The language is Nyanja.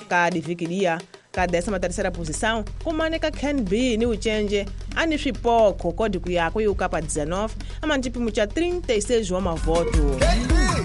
ka divikilia ka 13ª posição kumanika Ken B ni uchenje ani swipokho código yakwe yo kapa 19 ama ndipimo cha 36 wa mavoto.